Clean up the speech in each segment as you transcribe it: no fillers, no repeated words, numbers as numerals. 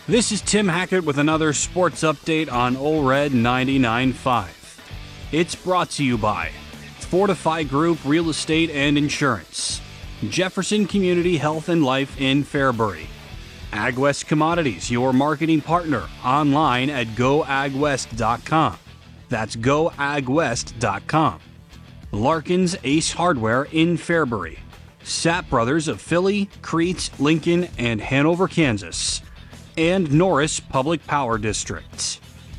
This is Tim Hackett with another sports update on Ole Red 99.5. It's brought to you by Fortify Group Real Estate and Insurance, Jefferson Community Health and Life in Fairbury, AgWest Commodities, your marketing partner, online at goagwest.com. That's goagwest.com. Larkin's Ace Hardware in Fairbury, Sapp Brothers of Philly, Crete, Lincoln, and Hanover, Kansas, and Norris Public Power District.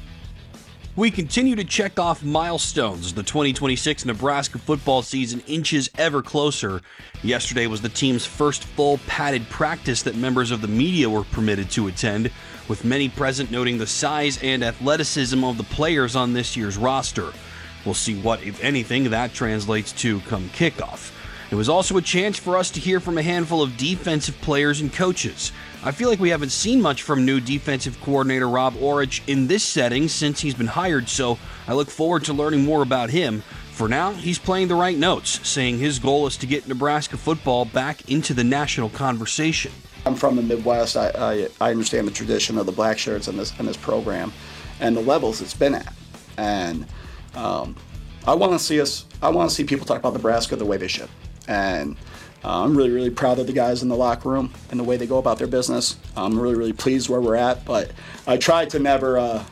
We continue to check off milestones as the 2026 Nebraska football season inches ever closer. Yesterday was the team's first full padded practice that members of the media were permitted to attend, with many present noting the size and athleticism of the players on this year's roster. We'll see what, if anything, that translates to come kickoff. It was also a chance for us to hear from a handful of defensive players and coaches. I feel like we haven't seen much from new defensive coordinator Rob Orich in this setting since he's been hired, so I look forward to learning more about him. For now, he's playing the right notes, saying his goal is to get Nebraska football back into the national conversation. I'm from the Midwest. I understand the tradition of the black shirts in this program and the levels it's been at. And I want to see people talk about Nebraska the way they should. And I'm really, really proud of the guys in the locker room and the way they go about their business. I'm really, really pleased where we're at, but I try to never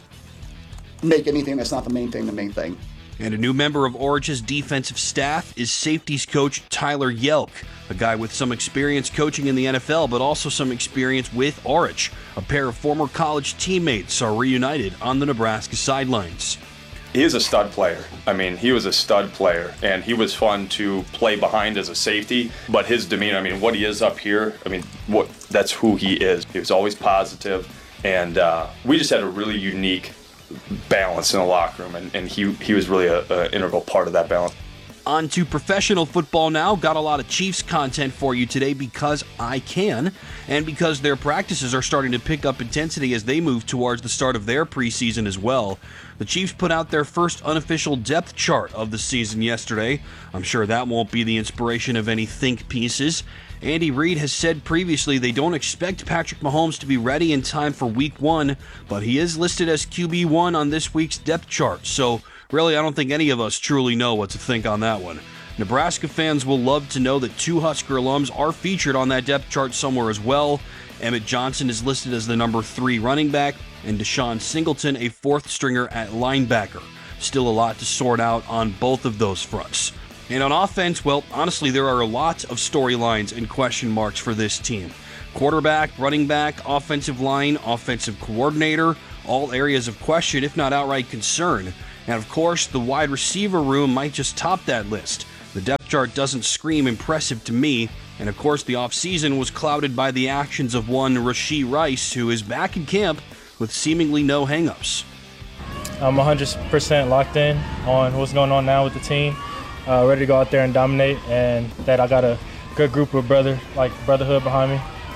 make anything that's not the main thing. And a new member of Orich's defensive staff is safeties coach Tyler Yelk, a guy with some experience coaching in the NFL, but also some experience with Orich. A pair of former college teammates are reunited on the Nebraska sidelines. He is a stud player. I mean, he was a stud player, and he was fun to play behind as a safety. But his demeanor, what he is up here, that's who he is. He was always positive, and we just had a really unique balance in the locker room, and he was really an integral part of that balance. On to professional football now. Got a lot of Chiefs content for you today because I can, and because their practices are starting to pick up intensity as they move towards the start of their preseason as well. The Chiefs put out their first unofficial depth chart of the season yesterday. I'm sure that won't be the inspiration of any think pieces. Andy Reid has said previously they don't expect Patrick Mahomes to be ready in time for Week 1, but he is listed as QB1 on this week's depth chart, so really, I don't think any of us truly know what to think on that one. Nebraska fans will love to know that two Husker alums are featured on that depth chart somewhere as well. Emmett Johnson is listed as the number 3 running back, and Deshaun Singleton a 4th stringer at linebacker. Still a lot to sort out on both of those fronts. And on offense, well, honestly, there are a lot of storylines and question marks for this team. Quarterback, running back, offensive line, offensive coordinator, all areas of question, if not outright concern. And of course, the wide receiver room might just top that list. The depth chart doesn't scream impressive to me, and of course the offseason was clouded by the actions of one Rashee Rice, who is back in camp with seemingly no hangups. I'm 100% locked in on what's going on now with the team, ready to go out there and dominate, and that I got a good group of brotherhood behind me.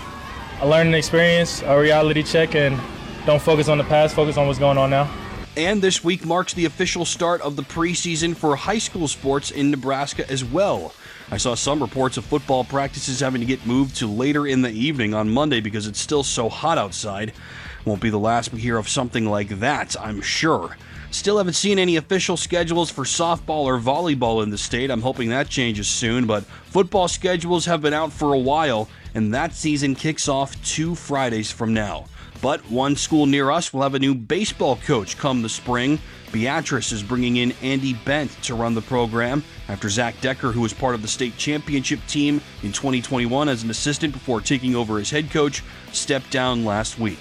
I learned an experience, a reality check, and don't focus on the past, focus on what's going on now. And this week marks the official start of the preseason for high school sports in Nebraska as well. I saw some reports of football practices having to get moved to later in the evening on Monday because it's still so hot outside. Won't be the last we hear of something like that, I'm sure. Still haven't seen any official schedules for softball or volleyball in the state. I'm hoping that changes soon, but football schedules have been out for a while, and that season kicks off 2 Fridays from now. But one school near us will have a new baseball coach come the spring. Beatrice is bringing in Andy Bent to run the program after Zach Decker, who was part of the state championship team in 2021 as an assistant before taking over as head coach, stepped down last week.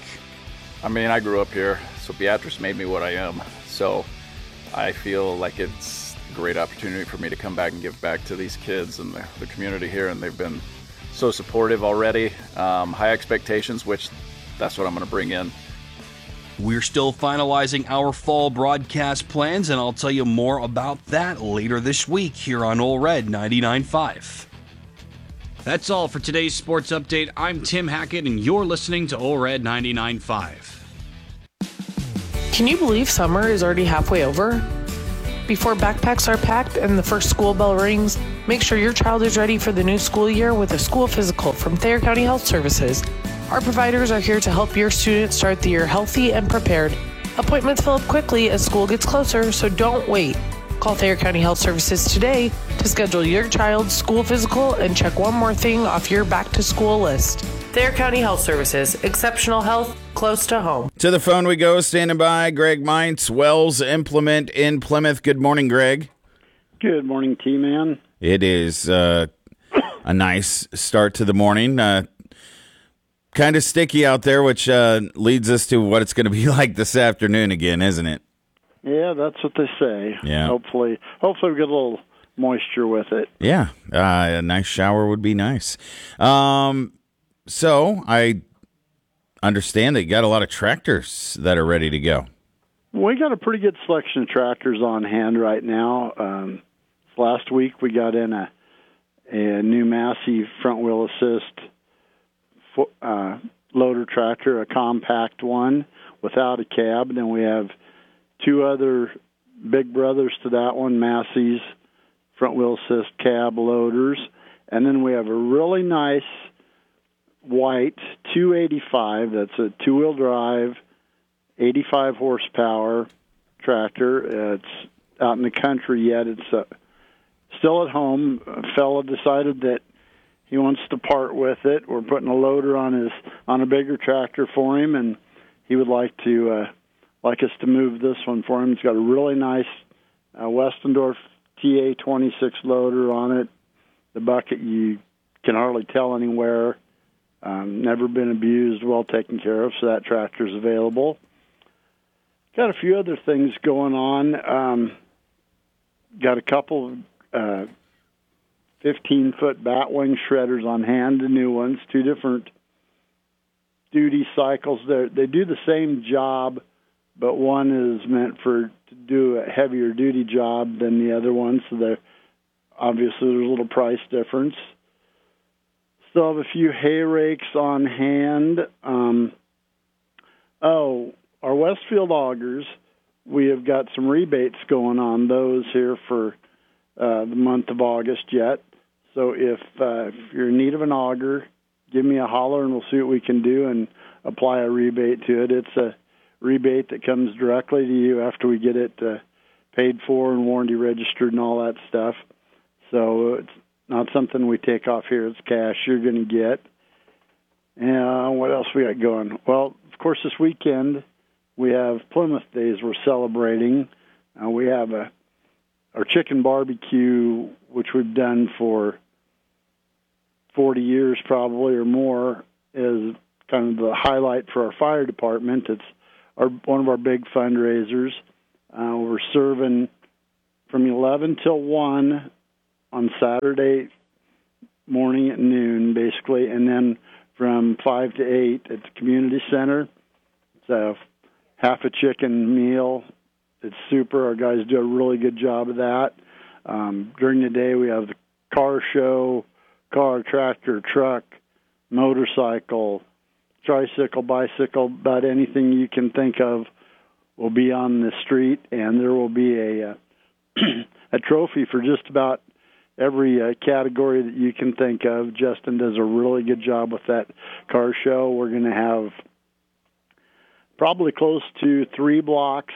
I grew up here, so Beatrice made me what I am. So I feel like it's a great opportunity for me to come back and give back to these kids and the community here, and they've been so supportive already. High expectations, which that's what I'm going to bring in. We're still finalizing our fall broadcast plans, and I'll tell you more about that later this week here on Ole Red 99.5. That's all for today's sports update. I'm Tim Hackett, and you're listening to Ole Red 99.5. Can you believe summer is already halfway over? Before backpacks are packed and the first school bell rings, make sure your child is ready for the new school year with a school physical from Thayer County Health Services. Our providers are here to help your students start the year healthy and prepared. Appointments fill up quickly as school gets closer, so don't wait. Call Thayer County Health Services today to schedule your child's school physical and check one more thing off your back-to-school list. Thayer County Health Services, exceptional health close to home. To the phone we go, standing by, Greg Meintz, Wells Implement in Plymouth. Good morning, Greg. Good morning, T-Man. It is a nice start to the morning. Kind of sticky out there, which leads us to what it's going to be like this afternoon again, isn't it? Yeah, that's what they say. Yeah. Hopefully we get a little moisture with it. Yeah, a nice shower would be nice. So I understand that you got a lot of tractors that are ready to go. We got a pretty good selection of tractors on hand right now. Last week we got in a new Massey front wheel assist loader tractor, a compact one without a cab. And then we have two other big brothers to that one, Massey's front wheel assist cab loaders. And then we have a really nice white 285, that's a two-wheel drive, 85 horsepower tractor. It's out in the country yet. It's still at home. A fella decided that he wants to part with it. We're putting a loader on a bigger tractor for him, and he would like us to move this one for him. It's got a really nice Westendorf TA26 loader on it. The bucket you can hardly tell anywhere. Never been abused, well taken care of, so that tractor's available. Got a few other things going on. Got a couple 15-foot batwing shredders on hand, the new ones, two different duty cycles. They do the same job, but one is meant to do a heavier duty job than the other one, so obviously there's a little price difference. Still have a few hay rakes on hand. Our Westfield augers, we have got some rebates going on those here for the month of August yet. So if you're in need of an auger, give me a holler and we'll see what we can do and apply a rebate to it. It's a rebate that comes directly to you after we get it paid for and warranty registered and all that stuff. So it's not something we take off here. It's cash you're going to get. And what else we got going? Well, of course, this weekend we have Plymouth Days we're celebrating. We have our chicken barbecue, which we've done for 40 years probably or more, is kind of the highlight for our fire department. It's one of our big fundraisers. We're serving from 11 till 1 on Saturday morning at noon, basically, and then from 5 to 8 at the community center. It's a half a chicken meal. It's super. Our guys do a really good job of that. During the day, we have the car show, car, tractor, truck, motorcycle, tricycle, bicycle, about anything you can think of will be on the street, and there will be a trophy for just about every category that you can think of. Justin does a really good job with that car show. We're going to have probably close to 3 blocks,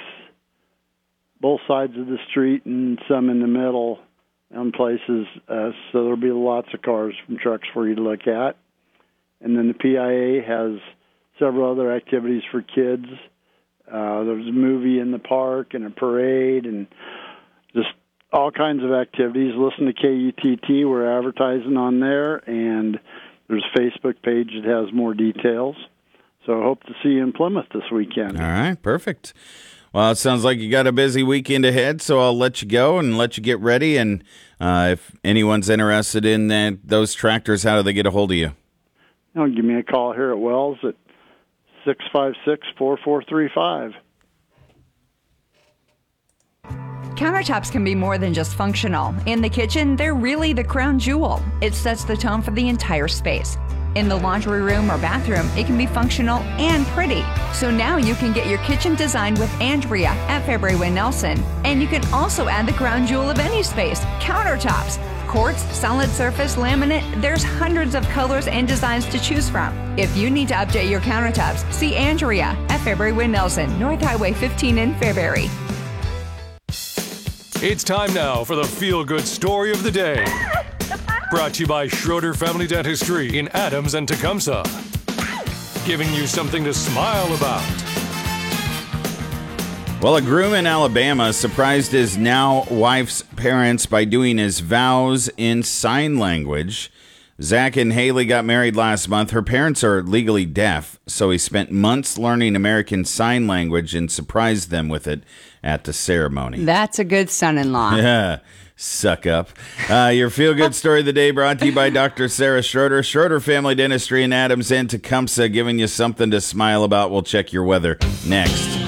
both sides of the street and some in the middle in places. So there'll be lots of cars and trucks for you to look at. And then the PIA has several other activities for kids. There's a movie in the park and a parade and just all kinds of activities. Listen to KUTT. We're advertising on there, and there's a Facebook page that has more details. So I hope to see you in Plymouth this weekend. All right, perfect. Well, it sounds like you got a busy weekend ahead, so I'll let you go and let you get ready. And if anyone's interested in those tractors, how do they get a hold of you? Give me a call here at Wells at 656-4435. Countertops can be more than just functional. In the kitchen, they're really the crown jewel. It sets the tone for the entire space. In the laundry room or bathroom, it can be functional and pretty. So now you can get your kitchen designed with Andrea at Fairbury Wynn Nelson. And you can also add the crown jewel of any space, countertops. quartz, solid surface, laminate, there's hundreds of colors and designs to choose from. If you need to update your countertops, see Andrea at Fairbury Wynn Nelson, North Highway 15 in Fairbury. It's time now for the feel-good story of the day. Brought to you by Schroeder Family Dentistry in Adams and Tecumseh. Giving you something to smile about. Well, a groom in Alabama surprised his now wife's parents by doing his vows in sign language. Zach and Haley got married last month. Her parents are legally deaf, so he spent months learning American Sign Language and surprised them with it at the ceremony. That's a good son-in-law. Yeah, suck up. Your feel-good story of the day brought to you by Dr. Sarah Schroeder. Schroeder Family Dentistry in Adams and Tecumseh, giving you something to smile about. We'll check your weather next.